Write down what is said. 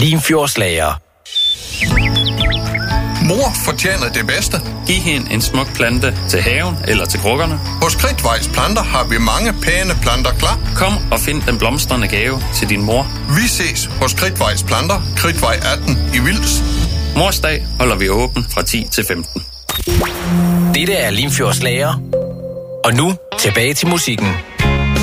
Limfjordslager. Mor fortjener det bedste. Giv hende en smuk plante til haven eller til krukkerne. Hos Kridtvejs Planter har vi mange pæne planter klar. Kom og find den blomstrende gave til din mor. Vi ses hos Kridtvejs Planter, Kridtvej 18 i Vils. Morsdag holder vi åben fra 10 til 15. Dette er Limfjordslager. Og nu tilbage til musikken.